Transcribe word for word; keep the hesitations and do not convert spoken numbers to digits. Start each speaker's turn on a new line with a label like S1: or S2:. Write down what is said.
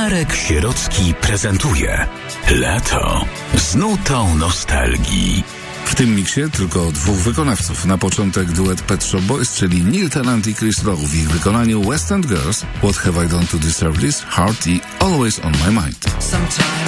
S1: Marek Sierocki prezentuje Lato z nutą nostalgii.
S2: W tym miksie tylko dwóch wykonawców. Na początek duet Pet Shop Boys, czyli Neil Tennant i Chris Lowe w ich wykonaniu West End Girls, What Have I Done to Deserve This, Heart i Always on My Mind.
S3: Sometimes